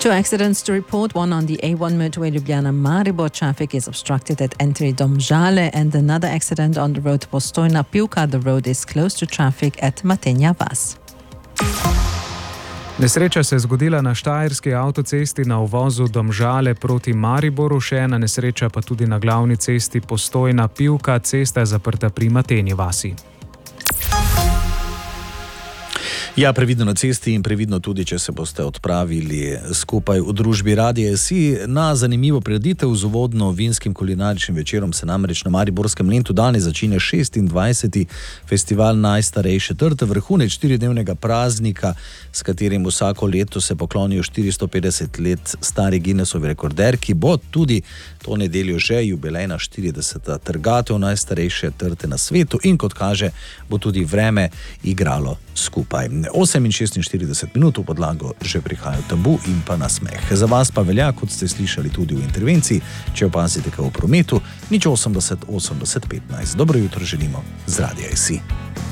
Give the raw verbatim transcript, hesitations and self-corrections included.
Two accidents to report, one on the A one motorway Ljubljana-Maribor. Traffic is obstructed at entry Domžale, and another accident on the road Postojna-Pivka. The road is closed to traffic at Matenja Vas. Nesreča se je zgodila na štajerski avtocesti na uvozu Domžale proti Mariboru, še ena nesreča pa tudi na glavni cesti Postojna-Pivka. Cesta je zaprta pri Matenji Vasi. Ja, previdno na cesti in previdno tudi, če se boste odpravili skupaj v družbi Radia S I na zanimivo prireditev z uvodno vinskim kulinaričnim večerom. Se namreč na Mariborskem Lentu danes začne šestindvajseti festival najstarejše trte, vrhunec štiridnevnega praznika, s katerim vsako leto se poklonijo štiristo petdeset let stari Guinnessovi rekorder, ki bo tudi to nedeljo že jubilejna štirideseta trgatev najstarejše trte na svetu in kot kaže, bo tudi vreme igralo skupaj. osem in šestinštirideset minut v podlago že prihajajo Tabu in pa Nasmeh. Za vas pa velja, kot ste slišali tudi v intervenciji, če opazite kaj v prometu, nič osemdeset osemdeset petnajst. Dobro jutro želimo z Radia S I.